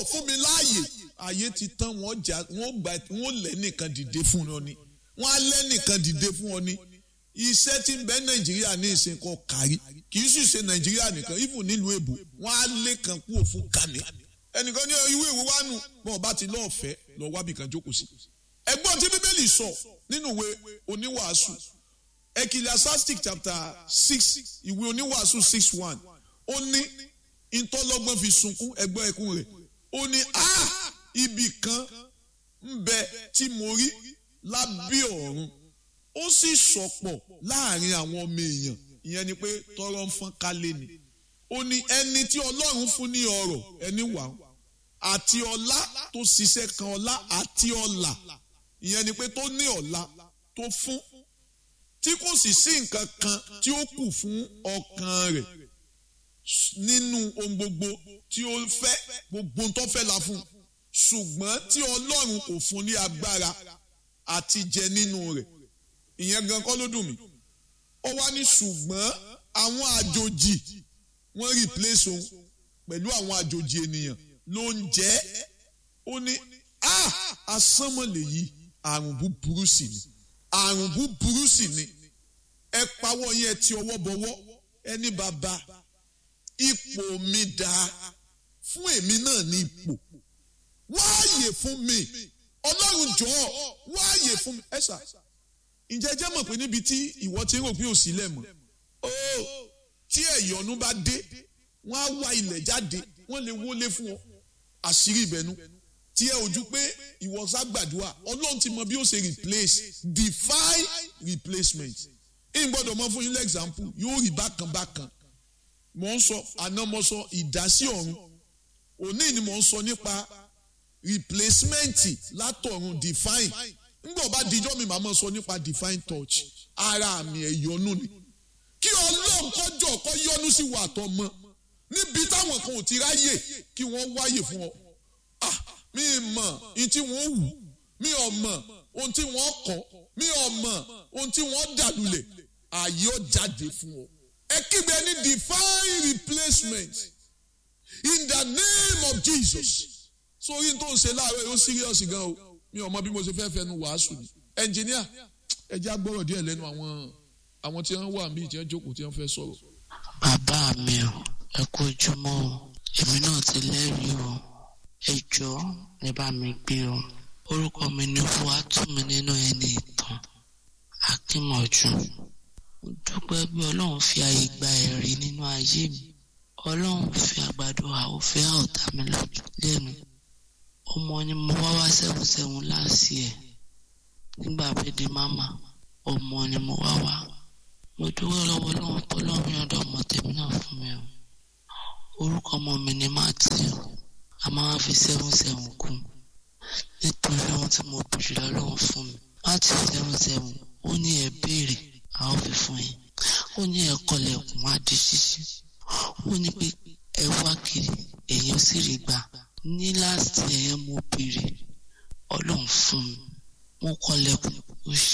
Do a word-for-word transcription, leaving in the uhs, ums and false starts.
fún mi láàyè ayé ti tán wọ́n jà wọ́n gbà wọ́n lẹ́ nìkan dìde fún ọ ni wọ́n á lẹ́ nìkan dìde fún ọ ni iṣẹ́ tí ń bẹ Nàìjíríà ní ìsìn kan kárí kì í sì ṣe Nàìjíríà nìkan even nílùú èbó wọ́n á lé kan kúrò fún kàní ẹnìkan ní ìwé ìwé wánu bọ́ọ̀ bá ti lọ́ọ̀fẹ́ lọ wábì kan jókòó sí ẹgbọ́n tí Bíbélì sọ nínú ìwé oníwàásù Ecclesiastic chapter six ìwé oníwàásù six one ó ní ìtọ́lọ́gbọ́n fi sunkún ẹgbọ́n ẹkún rẹ̀ ó ní ah ibì kan ń bẹ tí mo rí lábẹ́ ọ̀run ó sì sọ̀pọ̀ láàrin àwọn ọmọ èèyàn ìyẹn ni pé tọrọ ń fọ́n kálé ni ó ní ẹni tí Ọlọ́run fún ní ọrọ̀ ẹni wà àti ọlá tó ṣiṣẹ́ kan ọlá àti ọlà ìyẹn ni pé tó ní ọlá tó fún tí kò sì sí nǹkan kan tí ó kù fún ọkàn rẹ̀ nínú ohun gbogbo tí ó fẹ́ gbogbo tó fẹ́ la fún ṣùgbọ́n tí Ọlọ́run kò fún ní agbára àti jẹ nínú rẹ̀ ìyẹn gan kọ́ ló dùn mí ó wá ní ṣùgbọ́n àwọn àjòjì wọ́n replace òun pẹ̀lú àwọn àjòjì ènìyàn ló ń jẹ́ ó ní ah asánmọ̀lẹ̀ yìí àrùn búburú sì ni àrùn búburú sì ni ẹ pawọ́ yẹn ti ọwọ́ bọwọ́ ẹni bàbá ipò mi dáa fún èmi náà ní ipò wáàyè fún mi Ọlọ́run jọ̀ọ́ wáàyè fún mi ẹ̀sà ǹjẹ́ jẹ́ mọ̀ pé níbi tí ìwọ ti ń rò pé ò sílẹ̀ mọ́ ó tí ẹ̀yọ́nú bá dé wọ́n á wá ilẹ̀ jáde wọ́n lè wọlé fún ọ àṣírí ìbẹ̀nu tí ẹ ojú pé ìwọ ságbàdúrà Ọlọ́run ti mọ bí ó ṣe replace divine replacement ń gbọ́dọ̀ mọ fún yín lẹ́gzámpù yóò rí bákan bákan mò ń sọ àná mo sọ ìdásí ọ̀run òní ni mò ń sọ nípa replacement látọ̀run divine ńgbọ̀ bá dijọ́ mi màá mọ̀ sọ nípa divine touch ara mi ẹ̀yọ́nú ni kí Ọlọ́run kọjọ́ kọ́ yọ́nú sí wa àtọmọ níbi táwọn kan ò ti ráyè kí wọ́n wáyè fún ọ ah mi mọ̀ ohun tí wọ́n wù mi ò mọ̀ ohun tí wọ́n kọ́ mi ò mọ̀ ohun tí wọ́n dàlúlẹ̀ ààyè ó jáde fún ọ ẹ kígbe ní divine replacement in the name of Jesus sórí tó ń ṣe láàárọ̀ yóò serious gan o mi ò mọ̀ bí mo ṣe fẹ́ fẹnu wàásù ni ẹnjìníà ẹ já gbọ́rọ̀ díẹ̀ lẹ́nu àwọn àwọn tí wọ́n wà níbi tí wọ́n jókòó tí wọ́n fẹ́ sọ̀rọ̀. bàbá mi ò ẹ kú ojúmọ́ o èmi náà ti lẹ́rìí o ẹ jọ̀ọ́ ẹ bá mi gbé o orúkọ mi ni Fúwátúmi nínú ẹni ìtàn Akínmọ̀jú mo dúpẹ́ bí Ọlọ́run fi àyè gba ẹ̀rí nínú ayé mi Ọlọ́run fi àgbàdo àwòfẹ́ ọ̀tá mi lẹ́nu ọmọ ni mo wá wá sẹ́wọ̀n sẹ́wọ̀n láàsì ẹ̀ nígbà bẹ́ẹ̀dẹ̀ máma ọmọ ni mo wá wá mo dúpẹ́ lọ́wọ́ Ọlọ́run pé Ọlọ́run yọ̀ǹda ọmọ tèmi náà fún mi o orúkọ ọmọ mi ni Matthew a máa fi sẹ́wọ̀n sẹ́wọ̀n kún nítorí ohun tí mo bèrè lọ́wọ́ fún mi Matthew sẹ́wọ̀n sẹ́wọ̀n ó ní ẹ béèrè a ó fi fún yín ó ní ẹ kọlẹ̀kùn á di ṣíṣí ó ní pé ẹ wá kiri èyàn sì rí gbà ní láti ẹ̀yẹ mo béèrè Ọlọ́run fún mi mo kọlẹ̀kùn ó ṣí.